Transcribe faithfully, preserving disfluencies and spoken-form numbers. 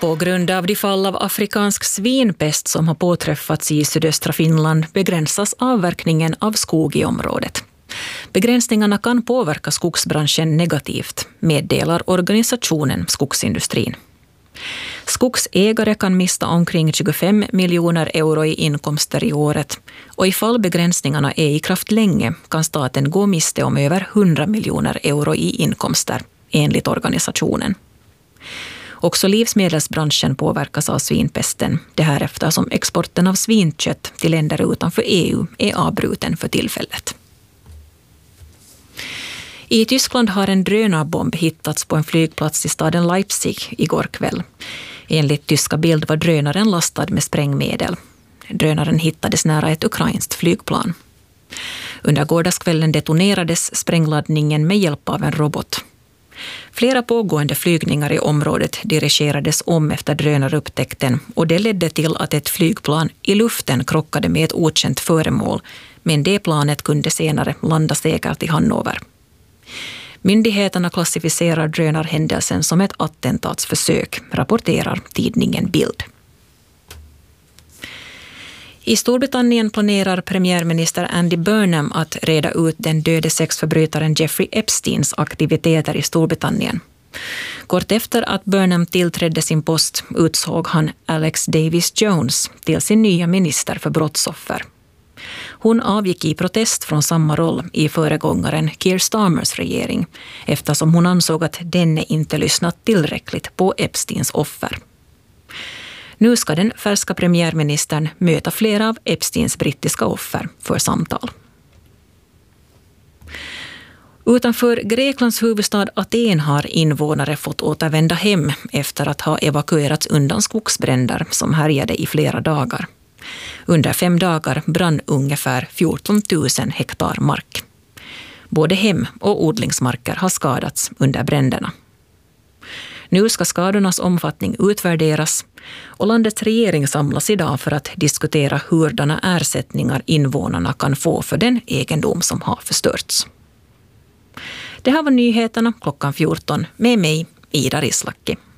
På grund av de fall av afrikansk svinpest som har påträffats i sydöstra Finland begränsas avverkningen av skog i området. Begränsningarna kan påverka skogsbranschen negativt, meddelar organisationen Skogsindustrin. Skogsägare kan mista omkring tjugofem miljoner euro i inkomster i året och ifall begränsningarna är i kraft länge kan staten gå miste om över hundra miljoner euro i inkomster, enligt organisationen. Också livsmedelsbranschen påverkas av svinpesten, det här eftersom exporten av svinkött till länder utanför E U är avbruten för tillfället. I Tyskland har en drönarbomb hittats på en flygplats i staden Leipzig igår kväll. Enligt tyska Bild var drönaren lastad med sprängmedel. Drönaren hittades nära ett ukrainskt flygplan. Under gårdagskvällen detonerades sprängladdningen med hjälp av en robot. Flera pågående flygningar i området dirigerades om efter drönarupptäckten och det ledde till att ett flygplan i luften krockade med ett okänt föremål, men det planet kunde senare landa säkert i Hannover. Myndigheterna klassificerar drönarhändelsen som ett attentatsförsök, rapporterar tidningen Bild. I Storbritannien planerar premiärminister Andy Burnham att reda ut den döde sexförbrytaren Jeffrey Epsteins aktiviteter i Storbritannien. Kort efter att Burnham tillträdde sin post utsåg han Alex Davis Jones till sin nya minister för brottsoffer. Hon avgick i protest från samma roll i föregångaren Keir Starmers regering eftersom hon ansåg att denne inte lyssnat tillräckligt på Epsteins offer. Nu ska den färska premiärministern möta flera av Epsteins brittiska offer för samtal. Utanför Greklands huvudstad Aten har invånare fått återvända hem efter att ha evakuerats undan skogsbränder som härjade i flera dagar. Under fem dagar brann ungefär fjorton tusen hektar mark. Både hem- och odlingsmarker har skadats under bränderna. Nu ska skadornas omfattning utvärderas och landets regering samlas idag för att diskutera hurdana ersättningar invånarna kan få för den egendom som har förstörts. Det här var nyheterna klockan fjorton med mig, Ida Rislacki.